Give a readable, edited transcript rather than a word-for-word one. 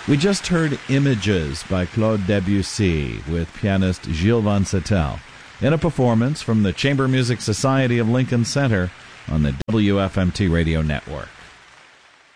We just heard Images by Claude Debussy with pianist Gilles Van Settel in a performance from the Chamber Music Society of Lincoln Center on the WFMT Radio Network.